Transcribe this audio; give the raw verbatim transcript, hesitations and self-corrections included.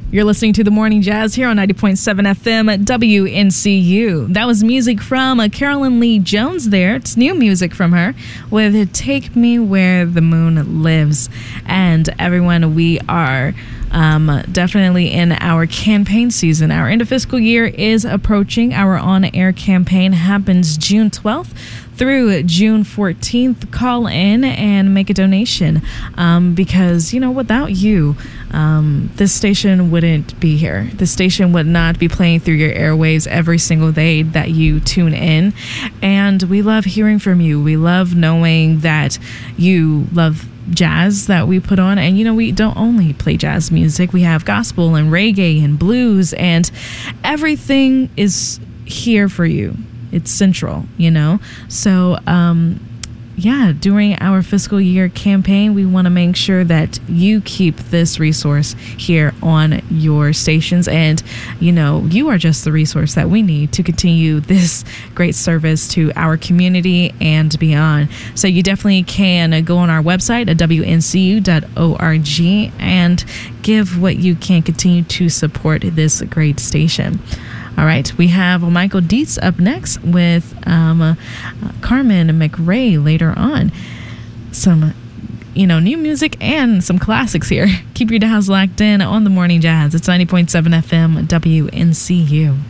You're listening to The Morning Jazz here on ninety point seven F M at W N C U. That was music from uh, Carolyn Lee Jones there. It's new music from her with Take Me Where the Moon Lives. And everyone, we are um, definitely in our campaign season. Our end of fiscal year is approaching. Our on-air campaign happens June twelfth through June fourteenth. Call in and make a donation um, because, you know, without you, um, this station wouldn't be here. The station would not be playing through your airwaves every single day that you tune in. And we love hearing from you. We love knowing that you love jazz that we put on. And, you know, we don't only play jazz music. We have gospel and reggae and blues, and everything is here for you. It's central, you know? So, um, yeah, during our fiscal year campaign, we want to make sure that you keep this resource here on your stations. And, you know, you are just the resource that we need to continue this great service to our community and beyond. So you definitely can go on our website at W N C U dot org and give what you can, continue to support this great station. All right, we have Michael Dietz up next with um, uh, Carmen McRae later on. Some, you know, new music and some classics here. Keep your dials locked in on The Morning Jazz. It's ninety point seven F M W N C U.